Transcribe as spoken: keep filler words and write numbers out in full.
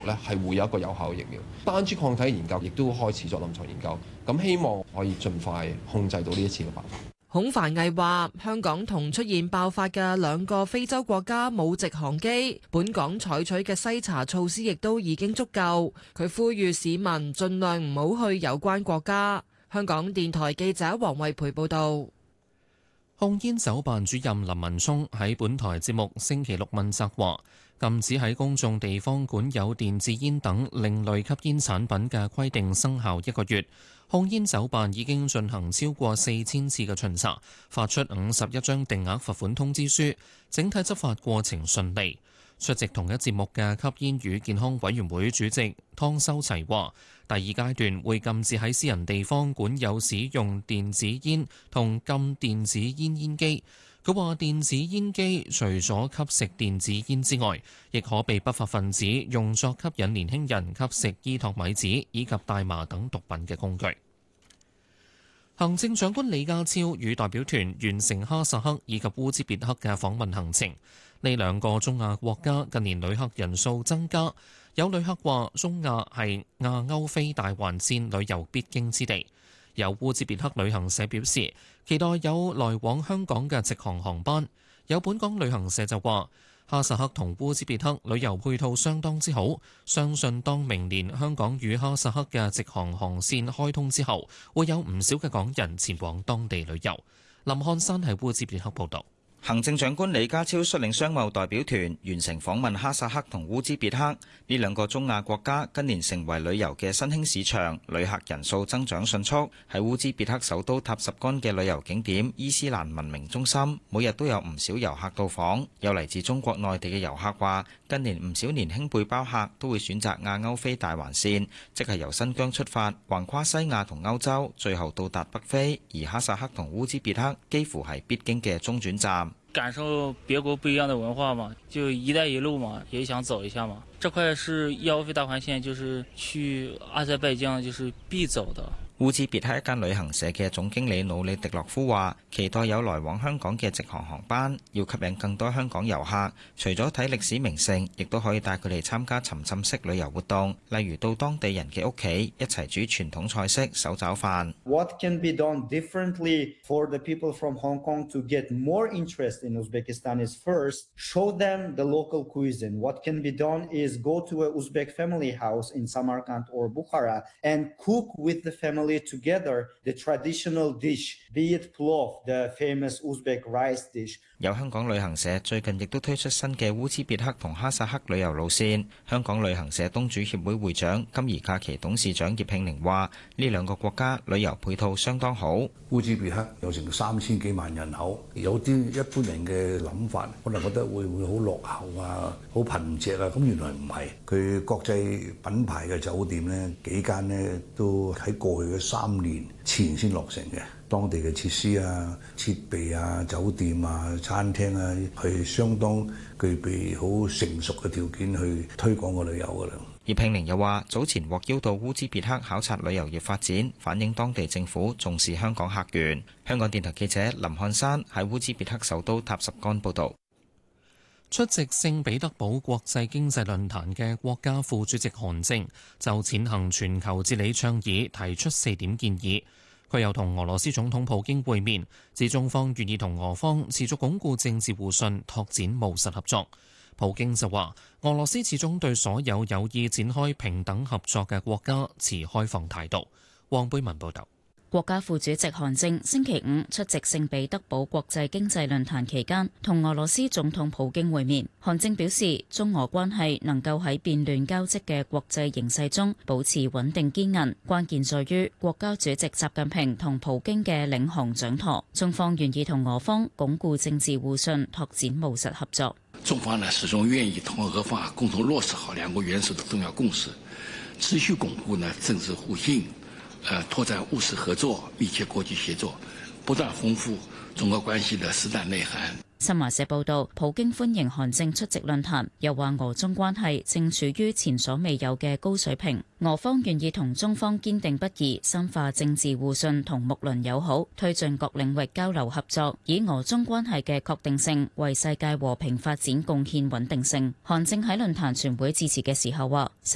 咧係會有一個有效嘅疫苗。單株抗體研究亦都開始咗臨床研究，咁希望可以盡快控制到呢一次嘅爆發。 孔繁毅話：香港同出現爆發嘅兩個非洲國家冇直航機，本港採取嘅篩查措施亦都已經足夠。佢呼籲市民盡量唔好去有關國家。香港電台記者黃慧培報導。 控煙酒辦主任林文聰喺本台節目星期六問責話：禁止喺公眾地方管有電子煙等另類吸煙產品嘅規定生效一個月。控煙酒辦已經進行超過四千次嘅巡查，發出五十一張定額罰款通知書，整體執法過程順利。出席同一節目嘅吸煙與健康委員會主席湯修齊話：第二階段會禁止喺私人地方管有使用電子煙同禁電子煙煙機。佢話電子煙機除咗吸食電子煙之外，亦可被不法分子用作吸引年輕人吸食伊托米子以及大麻等毒品嘅工具。行政長官李家超與代表團完成哈薩克以及烏茲別克嘅訪問行程。呢兩個中亞國家近年旅客人數增加，有旅客話中亞係亞歐非大環線旅遊必經之地。有烏茲別克旅行社表示，期待有來往香港嘅直航航班。有本港旅行社就話，哈薩克同烏茲別克旅遊配套相當之好，相信當明年香港與哈薩克嘅直航航線開通之後，會有唔少嘅港人前往當地旅遊。林漢山喺烏茲別克報導。 行政長官李家超率領商貿代表團完成訪問哈薩克同烏茲別克呢兩個中亞國家，近年成為旅遊嘅新興市場，旅客人數增長迅速。喺烏茲別克首都塔什干嘅旅遊景點伊斯蘭文明中心，每日都有唔少遊客到訪。有嚟自中國內地嘅遊客話，近年唔少年輕背包客都會選擇亞歐非大環線，即係由新疆出發，橫跨西亞同歐洲，最後到達北非。而哈薩克同烏茲別克幾乎係必經嘅中轉站。 感受別國不一樣的文化嘛，就一帶一路嘛，也想走一下嘛。這塊是亞歐非大環線，就是去阿塞拜疆就是必走的。 烏茲別克一間旅行社嘅總經理努里迪洛夫話，期待有來往香港嘅直航航班，要吸引更多香港遊客。除咗睇歷史名勝，亦都可以帶佢哋參加沉浸式旅遊活動，例如到當地人嘅屋企一齊煮傳統菜式手抓飯。 What can be done differently for the people from Hong Kong to get more interest in Uzbekistan is first show them the local cuisine. What can be done is go to a Uzbek family house in Samarkand or Bukhara and cook with the family together the traditional dish, be it plov, the famous Uzbek rice dish. 有香港旅行社最近亦都推出新嘅烏茲別克同哈薩克旅遊路線。香港旅行社東主協會會長金怡假期董事長葉慶寧話：呢兩個國家旅遊配套相當好。 烏茲別克有成三千幾萬人口，有啲一般人嘅諗法可能覺得會唔會好落後啊、好貧瘠啊，咁原來唔係。佢國際品牌嘅酒店呢，幾間呢都喺過去嘅三年前先落成嘅。當地嘅設施啊、設備啊、酒店啊、餐廳啊，係相當具備好成熟嘅條件去推廣個旅遊㗎啦。 葉慶寧又話：早前獲邀到烏茲別克考察旅遊業發展，反映當地政府重視香港客源。香港電台記者林漢山喺烏茲別克首都塔什干報導。 出席聖彼得堡國際經濟論壇嘅國家副主席韓正就踐行全球治理倡議提出四點建議。佢又同俄羅斯總統普京會面，指中方願意同俄方持續鞏固政治互信，拓展務實合作。普京就話，俄羅斯始終對所有有意展開平等合作嘅國家持開放態度。黃貝文報導。 國家副主席韓正星期五出席聖彼得堡國際經濟論壇期間，同俄羅斯總統普京會面。韓正表示，中俄關係能夠喺變亂交織嘅國際形勢中保持穩定堅韌，關鍵在於國家主席習近平同普京嘅領航掌舵。中方願意同俄方鞏固政治互信，拓展務實合作。 中方呢始終願意同俄方共同落實好兩國元首的重要共識，持續鞏固呢政治互信。呃，拓展務實合作、密切國際協作，不斷豐富中俄關係的實質內涵。 新華社報道，普京歡迎韓正出席論壇，又話俄中關係正處於前所未有嘅高水平，俄方願意同中方堅定不移深化政治互信同睦鄰友好，推進各領域交流合作，以俄中關係嘅確定性為世界和平發展貢獻穩定性。韓正喺論壇全會致辭嘅時候話。